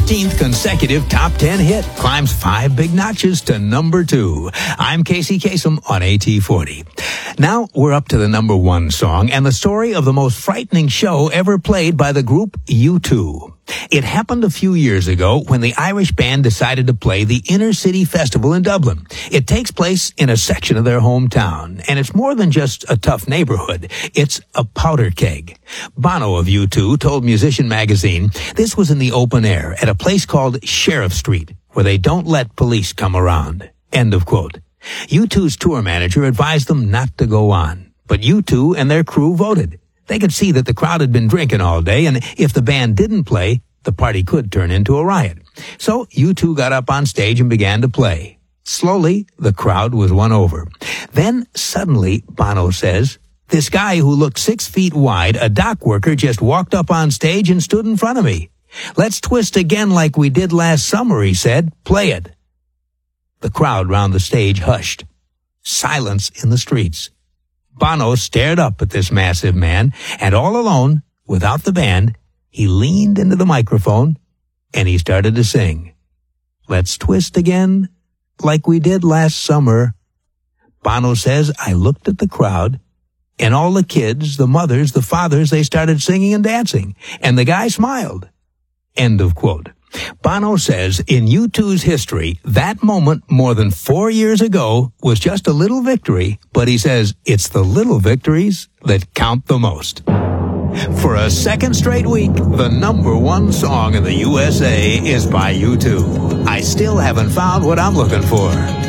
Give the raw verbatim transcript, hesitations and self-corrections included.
fifteenth consecutive top ten hit, climbs five big notches to number two. I'm Casey Kasem on A T forty. Now we're up to the number one song and the story of the most frightening show ever played by the group U two. It happened a few years ago when the Irish band decided to play the Inner City Festival in Dublin. It takes place in a section of their hometown, and it's more than just a tough neighborhood. It's a powder keg. Bono of U two told Musician Magazine this was in the open air at a place called Sheriff Street, where they don't let police come around. End of quote. U two's tour manager advised them not to go on, but U two and their crew voted. They could see that the crowd had been drinking all day, and if the band didn't play, the party could turn into a riot. So U two got up on stage and began to play. Slowly, the crowd was won over. Then, suddenly, Bono says, this guy who looked six feet wide, a dock worker, just walked up on stage and stood in front of me. Let's twist again like we did last summer, he said. Play it. The crowd round the stage hushed. Silence in the streets. Bono stared up at this massive man, and all alone, without the band, he leaned into the microphone, and he started to sing. Let's twist again, like we did last summer. Bono says, I looked at the crowd, and all the kids, the mothers, the fathers, they started singing and dancing, and the guy smiled. End of quote. Bono says in U two's history, that moment more than four years ago was just a little victory, but he says it's the little victories that count the most. For a second straight week, the number one song in the U S A is by U two. I still haven't found what I'm looking for.